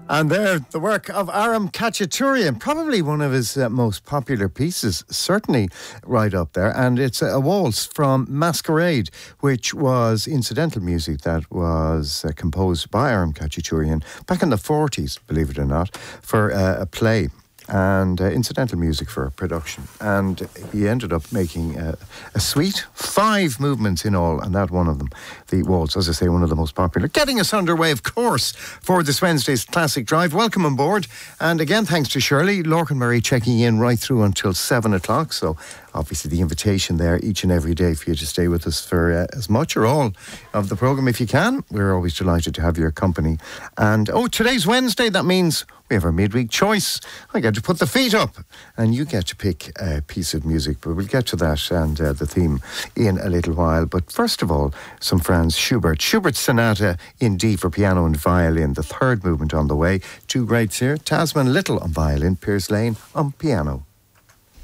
And there, the work of Aram Khachaturian, probably one of his most popular pieces, certainly right up there. And it's a waltz from Masquerade, which was incidental music that was composed by Aram Khachaturian back in the 40s, believe it or not, for a play. And incidental music for a production. And he ended up making a suite, 5 movements in all, and that one of them, the waltz, as I say, one of the most popular. Getting us underway, of course, for this Wednesday's Classic Drive. Welcome on board. And again, thanks to Shirley, Lorcan Murray checking in right through until 7 o'clock. So obviously the invitation there each and every day for you to stay with us for as much or all of the programme if you can. We're always delighted to have your company. And, today's Wednesday, that means we have our midweek choice. I get to put the feet up and you get to pick a piece of music, but we'll get to that and the theme in a little while. But first of all, some Franz Schubert. Schubert's Sonata in D for piano and violin, the third movement on the way. 2 greats here, Tasman Little on violin, Piers Lane on piano.